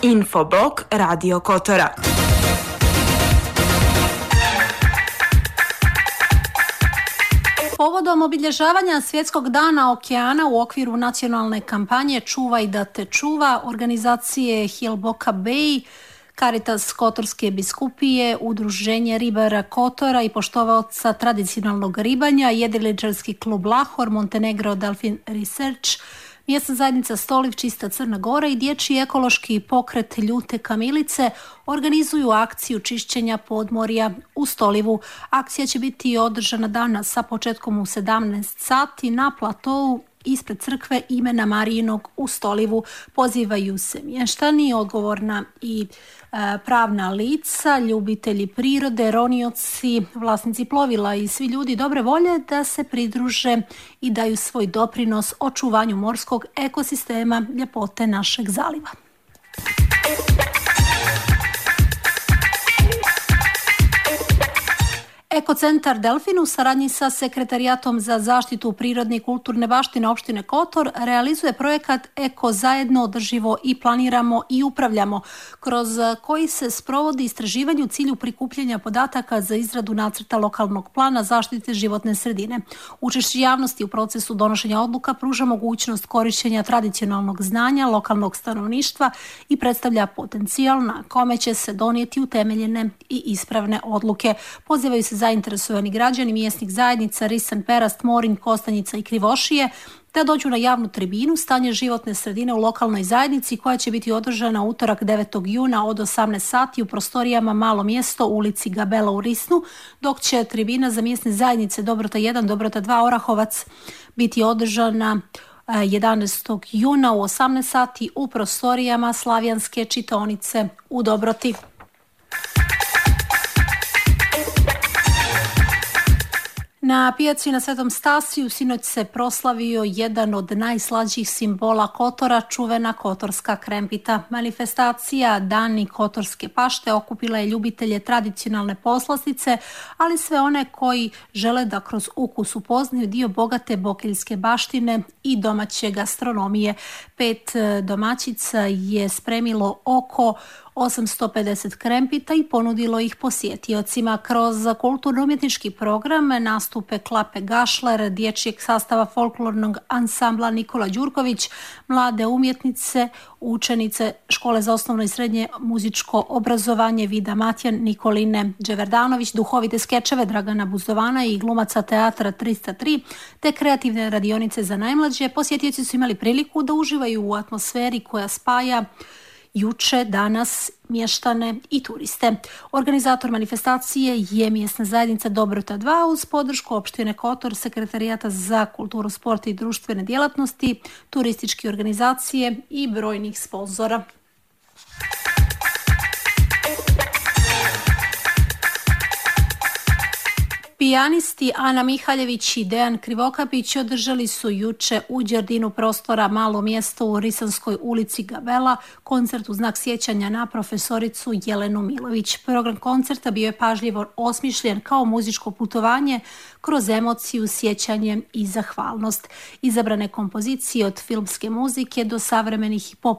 Infoblog Radio Kotora. Povodom obilježavanja Svjetskog dana okeana u okviru nacionalne kampanje Čuvaj da te čuva, organizacije Hilboka Bay, Caritas Kotorske biskupije, Udruženje ribara Kotora i poštovaoca tradicionalnog ribanja, jedriličarski klub Lahor, Montenegro Delfin Research, mjesna zajednica Stoliv Čista Crna Gora i dječji ekološki pokret Ljute kamilice organizuju akciju čišćenja podmorja u Stolivu. Akcija će biti održana danas sa početkom u 17 sati na platovu ispred crkve imena Marijinog u Stolivu. Pozivaju se mještani, odgovorna i pravna lica, ljubitelji prirode, ronioci, vlasnici plovila i svi ljudi dobre volje da se pridruže i daju svoj doprinos očuvanju morskog ekosistema, ljepote našeg zaliva. Ekocentar Delfin u saradnji sa Sekretarijatom za zaštitu prirodne i kulturne baštine opštine Kotor realizuje projekat Eko zajedno održivo i planiramo i upravljamo, kroz koji se sprovodi istraživanje u cilju prikupljanja podataka za izradu nacrta lokalnog plana zaštite životne sredine. Učešće javnosti u procesu donošenja odluka pruža mogućnost korištenja tradicionalnog znanja lokalnog stanovništva i predstavlja potencijal na kome će se donijeti utemeljene i ispravne odluke. Pozivaju se zainteresovani građani mjesnih zajednica Risan, Perast, Morinj, Kostanjica i Krivošije da dođu na javnu tribinu Stanje životne sredine u lokalnoj zajednici koja će biti održana utorak 9. juna od 18 sati u prostorijama Malo mjesto u ulici Gabela u Risnu, dok će tribina za mjesne zajednice Dobrota 1, Dobrota 2, Orahovac biti održana 11. juna u 18 sati u prostorijama Slavijanske čitaonice u Dobroti. Na pijaci na Svetom Stasiju sinoć se proslavio jedan od najslađih simbola Kotora, čuvena kotorska krempita. Manifestacija Dani kotorske pašte okupila je ljubitelje tradicionalne poslastice, ali sve one koji žele da kroz ukus upoznaju dio bogate bokeljske baštine i domaće gastronomije. 5 domaćica je spremilo oko 850 krempita i ponudilo ih posjetiocima. Kroz kulturno-umjetnički program nastupe Klape Gašler, dječjeg sastava folklornog ansambla Nikola Đurković, mlade umjetnice, učenice Škole za osnovno i srednje muzičko obrazovanje Vida Matjan, Nikoline Đeverdanović, duhovite skečeve Dragana Buzdovana i glumaca teatra 303, te kreativne radionice za najmlađe. Posjetioci su imali priliku da uživaju u atmosferi koja spaja juče, danas, mještane i turiste. Organizator manifestacije je mjesna zajednica Dobrota 2 uz podršku opštine Kotor, Sekretarijata za kulturu, sport i društvene djelatnosti, turističke organizacije i brojnih sponzora. Pijanisti Ana Mihaljević i Dejan Krivokapić održali su juče u Đerdinu prostora Malo mjesto u Risanskoj ulici Gabela koncert u znak sjećanja na profesoricu Jelenu Milović. Program koncerta bio je pažljivo osmišljen kao muzičko putovanje kroz emociju, sjećanje i zahvalnost. Izabrane kompozicije od filmske muzike do savremenih i pop